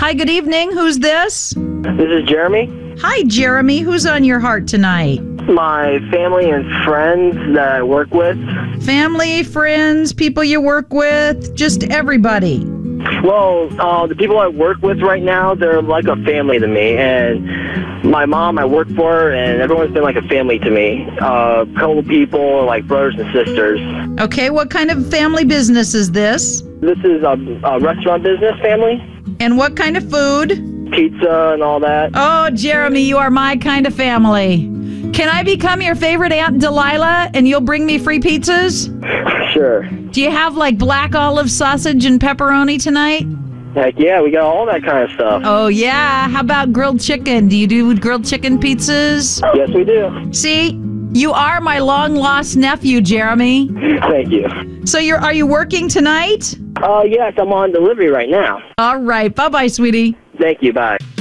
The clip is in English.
Hi, good evening. Who's this? This is Jeremy. Hi, Jeremy. Who's on your heart tonight? My family and friends that I work with. Family, friends, people you work with, just everybody. Well, the people I work with right now, they're like a family to me. And my mom, I work for her, and everyone's been like a family to me. A couple people, like brothers and sisters. Okay, what kind of family business is this? This is a restaurant business family. And what kind of food? Pizza and all that. Oh, Jeremy, you are my kind of family. Can I become your favorite Aunt Delilah and you'll bring me free pizzas? Sure. Do you have like black olive sausage and pepperoni tonight? Heck yeah, we got all that kind of stuff. Oh, yeah. How about grilled chicken? Do you do grilled chicken pizzas? Yes, we do. See, you are my long-lost nephew, Jeremy. Thank you. So are you working tonight? Yes, I'm on delivery right now. All right. Bye-bye, sweetie. Thank you, bye.